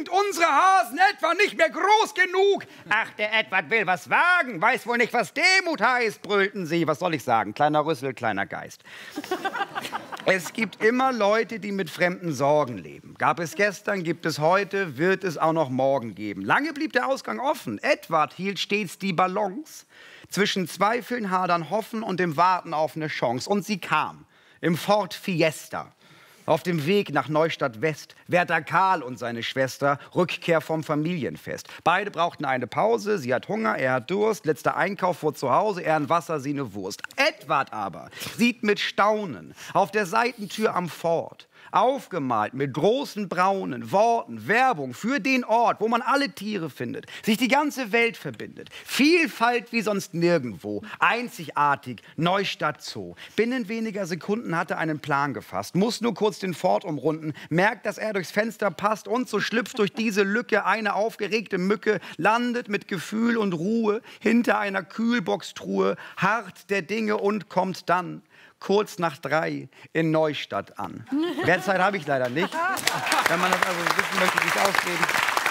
Sind unsere Hasen etwa nicht mehr groß genug? Ach, der Edward will was wagen, weiß wohl nicht, was Demut heißt, brüllten sie. Was soll ich sagen? Kleiner Rüssel, kleiner Geist. Es gibt immer Leute, die mit fremden Sorgen leben. Gab es gestern, gibt es heute, wird es auch noch morgen geben. Lange blieb der Ausgang offen. Edward hielt stets die Balance zwischen Zweifeln, Hadern, Hoffen und dem Warten auf eine Chance. Und sie kam im Ford Fiesta. Auf dem Weg nach Neustadt West, Wärter Karl und seine Schwester, Rückkehr vom Familienfest. Beide brauchten eine Pause, sie hat Hunger, er hat Durst, letzter Einkauf vor zu Hause, er ein Wasser, sie eine Wurst. Edward aber sieht mit Staunen auf der Seitentür am Ford, aufgemalt mit großen braunen Worten, Werbung für den Ort, wo man alle Tiere findet, sich die ganze Welt verbindet. Vielfalt wie sonst nirgendwo, einzigartig, Neustadt Zoo. Binnen weniger Sekunden hat er einen Plan gefasst, muss nur kurz den Ford umrunden, merkt, dass er durchs Fenster passt und so schlüpft durch diese Lücke eine aufgeregte Mücke, landet mit Gefühl und Ruhe hinter einer Kühlboxtruhe, harrt der Dinge und kommt dann kurz nach 3 in Neustadt an. Mehr Zeit habe ich leider nicht. Wenn man das also wissen möchte, wie ich ausreden.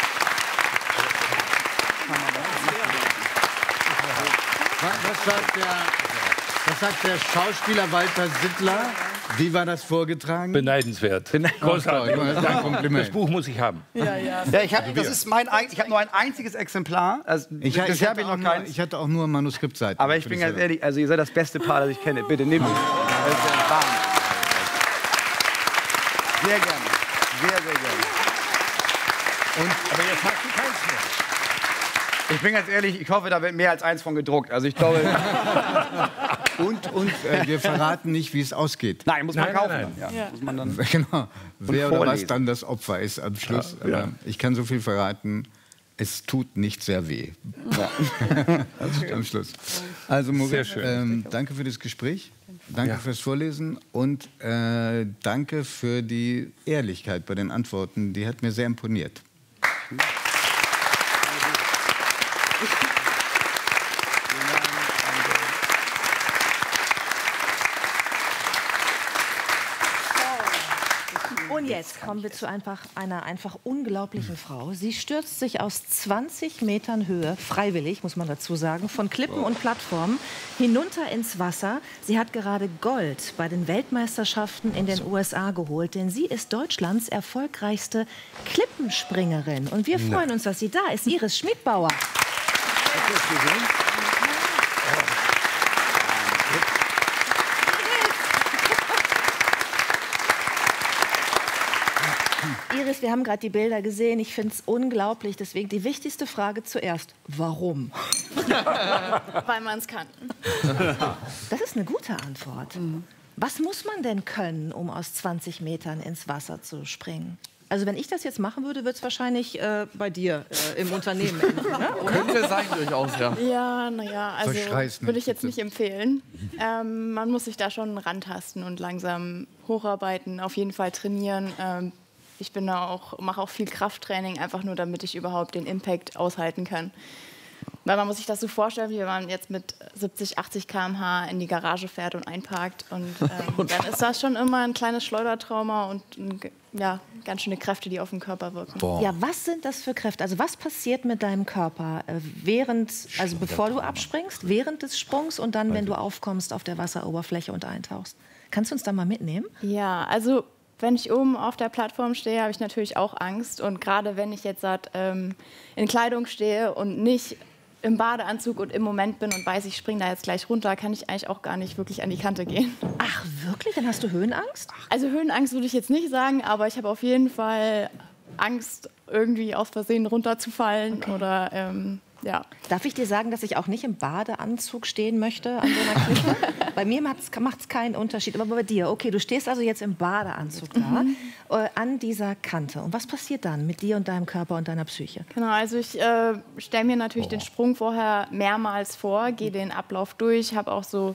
Was sagt der Schauspieler Walter Sittler? Wie war das vorgetragen? Beneidenswert. Großartig. Das Buch muss ich haben. Ja, ich habe nur ein einziges Exemplar. Also, ich hatte auch nur Manuskriptseiten. Aber ich bin ganz ehrlich, also ihr seid das beste Paar, das ich kenne. Bitte nehmt es. Das ist ein Wahnsinn. Sehr gerne. Sehr, sehr gerne. Aber jetzt hast du keins mehr. Ich bin ganz ehrlich, ich hoffe, da wird mehr als eins von gedruckt. Also ich glaube... wir verraten nicht, wie es ausgeht. Nein, muss man kaufen. Nein. Dann. Ja. Muss man dann genau. Wer oder vorlesen. was dann das Opfer ist am Schluss. Ja. Aber ich kann so viel verraten, es tut nicht sehr weh. Ja. Am Schluss. Also Moritz, schön. danke für das Gespräch, danke fürs Vorlesen und danke für die Ehrlichkeit bei den Antworten. Die hat mir sehr imponiert. Und jetzt kommen wir zu einer einfach unglaublichen Frau. Sie stürzt sich aus 20 Metern Höhe, freiwillig, muss man dazu sagen, von Klippen und Plattformen hinunter ins Wasser. Sie hat gerade Gold bei den Weltmeisterschaften in den USA geholt, denn sie ist Deutschlands erfolgreichste Klippenspringerin. Und wir freuen uns, dass sie da ist. Iris Schmidbauer. Iris, wir haben gerade die Bilder gesehen. Ich finde es unglaublich. Deswegen die wichtigste Frage zuerst. Warum? Weil man es kann. Das ist eine gute Antwort. Was muss man denn können, um aus 20 Metern ins Wasser zu springen? Also wenn ich das jetzt machen würde, würde es wahrscheinlich bei dir im Unternehmen enden, ne? Könnte sein durchaus, ja. Ja, naja, also Verschreiß nicht, würde ich jetzt nicht empfehlen. Man muss sich da schon rantasten und langsam hocharbeiten, auf jeden Fall trainieren. Ich bin da auch, mache auch viel Krafttraining, einfach nur, damit ich überhaupt den Impact aushalten kann. Weil man muss sich das so vorstellen, wie wenn man jetzt mit 70, 80 km/h in die Garage fährt und einparkt. Und dann ist das schon immer ein kleines Schleudertrauma und ganz schöne Kräfte, die auf den Körper wirken. Boah. Ja, was sind das für Kräfte? Also was passiert mit deinem Körper bevor du abspringst, während des Sprungs und dann, wenn du aufkommst auf der Wasseroberfläche und eintauchst? Kannst du uns da mal mitnehmen? Ja, also wenn ich oben auf der Plattform stehe, habe ich natürlich auch Angst. Und gerade wenn ich jetzt in Kleidung stehe und nicht im Badeanzug und im Moment bin und weiß, ich springe da jetzt gleich runter, kann ich eigentlich auch gar nicht wirklich an die Kante gehen. Ach, wirklich? Dann hast du Höhenangst? Also Höhenangst würde ich jetzt nicht sagen, aber ich habe auf jeden Fall Angst, irgendwie aus Versehen runterzufallen oder ja. Darf ich dir sagen, dass ich auch nicht im Badeanzug stehen möchte an so einer Klippe? Bei mir macht es keinen Unterschied, aber bei dir, okay, du stehst also jetzt im Badeanzug da, an dieser Kante. Und was passiert dann mit dir und deinem Körper und deiner Psyche? Genau, also ich stelle mir natürlich den Sprung vorher mehrmals vor, gehe den Ablauf durch, habe auch so,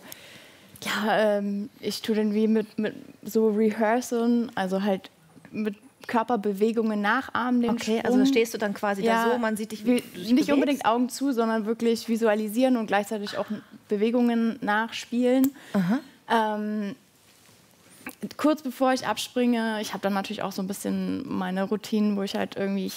ich tue den wie mit so Rehearseln, also halt mit Körperbewegungen nachahmen, den Sprung. Also da stehst du dann quasi da so, man sieht dich nicht unbedingt Augen zu, sondern wirklich visualisieren und gleichzeitig auch Bewegungen nachspielen. Kurz bevor ich abspringe, ich habe dann natürlich auch so ein bisschen meine Routinen, wo ich halt irgendwie,